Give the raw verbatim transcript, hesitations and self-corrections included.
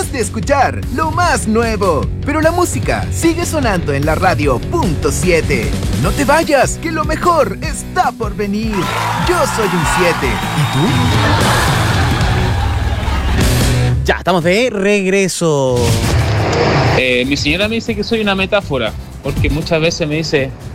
Acabas de escuchar lo más nuevo, pero la música sigue sonando en la radio punto siete. No te vayas, que lo mejor está por venir. Yo soy un siete. ¿Y tú? Ya, estamos de regreso. Eh, mi señora me dice que soy una metáfora, porque muchas veces me dice,